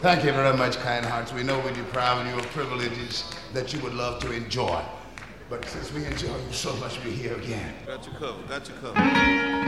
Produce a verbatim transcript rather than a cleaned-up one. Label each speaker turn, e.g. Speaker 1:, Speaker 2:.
Speaker 1: Thank you very much, kind hearts. We know we deprive you of privileges that you would love to enjoy. But since we enjoy you so much, we're here again.
Speaker 2: Got you covered, got you covered.